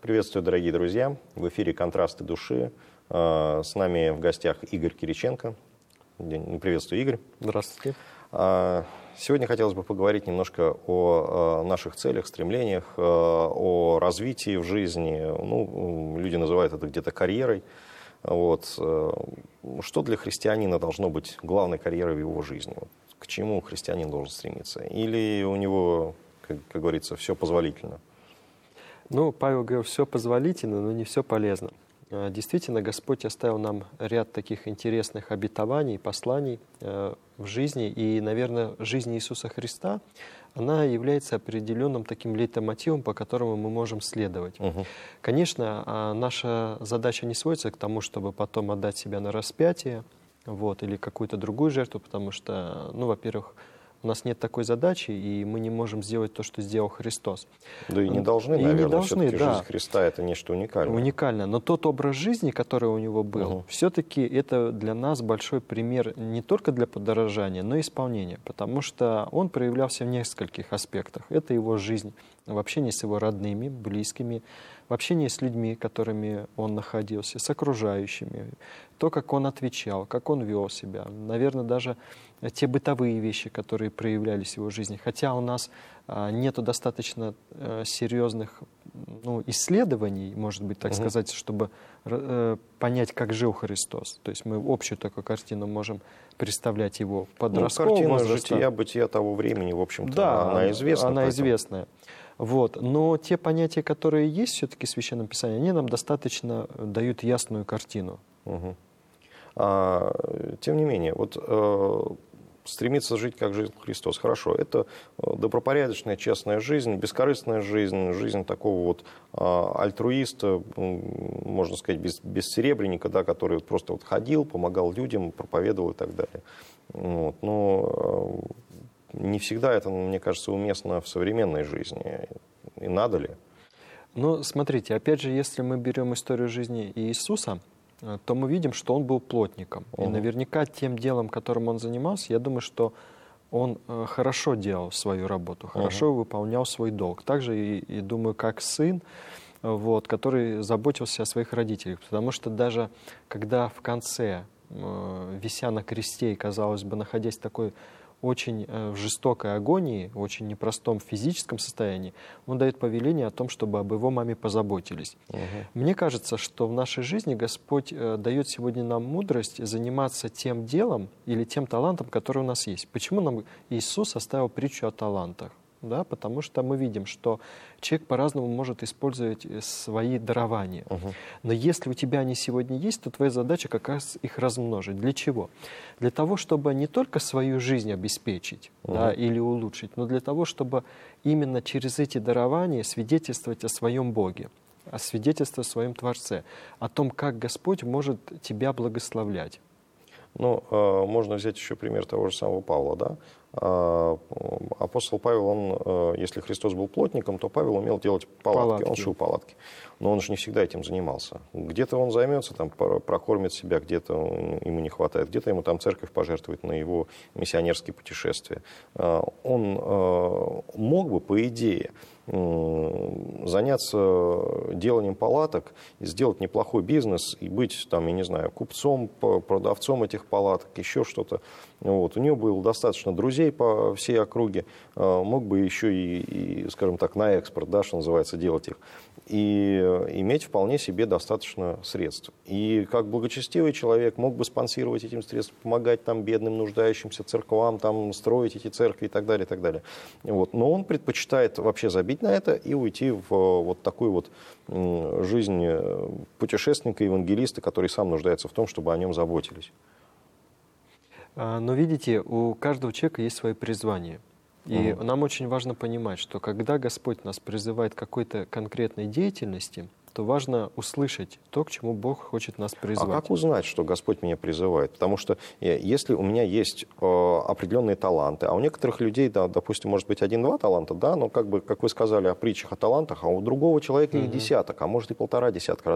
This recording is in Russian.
Приветствую, дорогие друзья. В эфире «Контрасты души». С нами в гостях Игорь Кириченко. Приветствую, Игорь. Здравствуйте. Сегодня хотелось бы поговорить немножко о наших целях, стремлениях, о развитии в жизни. Ну, люди называют это где-то карьерой. Вот. Что для христианина должно быть главной карьерой в его жизни? К чему христианин должен стремиться? Или у него, как говорится, все позволительно? Ну, Павел говорил, все позволительно, но не все полезно. Действительно, Господь оставил нам ряд таких интересных обетований, посланий в жизни. И, наверное, жизнь Иисуса Христа, она является определенным таким лейтмотивом, по которому мы можем следовать. Конечно, наша задача не сводится к тому, чтобы потом отдать себя на распятие, или какую-то другую жертву, потому что, во-первых, у нас нет такой задачи, и мы не можем сделать то, что сделал Христос. Да и не должны, наверное. Все-таки жизнь Христа — это нечто уникальное. Уникально. Но тот образ жизни, который у него был, все-таки это для нас большой пример не только для подражания, но и исполнения. Потому что он проявлялся в нескольких аспектах. Это его жизнь в общении с его родными, близкими, в общении с людьми, которыми он находился, с окружающими, то, как он отвечал, как он вел себя. Наверное, даже те бытовые вещи, которые проявлялись в его жизни. Хотя у нас нету достаточно серьезных исследований, может быть, так сказать, чтобы понять, как жил Христос. То есть мы общую такую картину можем представлять его подросткового возраста. Картина жития-бытия того времени, в общем-то, да, она известна. Она известная. Но те понятия, которые есть все-таки в Священном Писании, они нам достаточно дают ясную картину. Тем не менее, стремиться жить, как жил Христос. Хорошо, это добропорядочная, честная жизнь, бескорыстная жизнь, жизнь такого альтруиста, можно сказать, бессеребренника, да, который просто ходил, помогал людям, проповедовал и так далее. Но не всегда это, мне кажется, уместно в современной жизни. И надо ли? Смотрите, опять же, если мы берем историю жизни Иисуса, то мы видим, что он был плотником. И наверняка тем делом, которым он занимался, я думаю, что он хорошо делал свою работу, хорошо выполнял свой долг. Также и думаю, как сын, который заботился о своих родителях. Потому что даже когда в конце, вися на кресте и, казалось бы, находясь в такой очень жестокой агонии, в очень непростом физическом состоянии, он дает повеление о том, чтобы об его маме позаботились. Мне кажется, что в нашей жизни Господь дает сегодня нам мудрость заниматься тем делом или тем талантом, который у нас есть. Почему нам Иисус оставил притчу о талантах? Да, потому что мы видим, что человек по-разному может использовать свои дарования. Но если у тебя они сегодня есть, то твоя задача как раз их размножить. Для чего? Для того, чтобы не только свою жизнь обеспечить или улучшить, но для того, чтобы именно через эти дарования свидетельствовать о своем Боге, о свидетельстве о своем Творце, о том, как Господь может тебя благословлять. Можно взять еще пример того же самого Павла, да? Апостол Павел, он, если Христос был плотником, то Павел умел делать палатки. Он шил палатки. Но он же не всегда этим занимался. Где-то он займется, прокормит себя, где-то ему не хватает, где-то ему церковь пожертвует на его миссионерские путешествия. Он мог бы, по идее, заняться деланием палаток, сделать неплохой бизнес и быть, купцом, продавцом этих палаток, еще что-то. У него было достаточно друзей по всей округе, мог бы еще и, скажем так, на экспорт, да, что называется, делать их, и иметь вполне себе достаточно средств. И как благочестивый человек мог бы спонсировать этим средством, помогать бедным, нуждающимся церквам, строить эти церкви и так далее, и так далее. Но он предпочитает вообще забить на это и уйти в такую жизнь путешественника, евангелиста, который сам нуждается в том, чтобы о нем заботились. Но видите, у каждого человека есть свое призвание. И нам очень важно понимать, что когда Господь нас призывает к какой-то конкретной деятельности, то важно услышать то, к чему Бог хочет нас призвать. А как узнать, что Господь меня призывает? Потому что если у меня есть определенные таланты, а у некоторых людей, да, допустим, может быть 1-2 таланта, да, но как вы сказали о притчах о талантах, а у другого человека их десяток, а может и 1,5 десятка